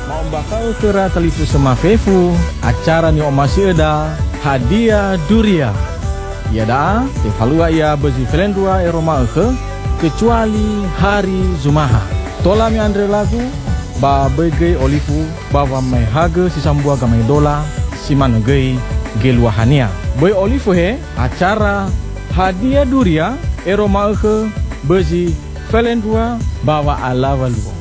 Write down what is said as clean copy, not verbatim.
Mau bakal kera talipu sama Fefu, acara ni masih ada hadiah duria. Ya dah, tevalua ia bezi Felendua Roma kecuali hari Zumaha. Tola mi andre lagu ba bege olifu bawa mai haga si sambua ga mai dola si manegei geluahania. Boy olifu he acara hadiah duria Roma bezi Felendua bawa ala walu.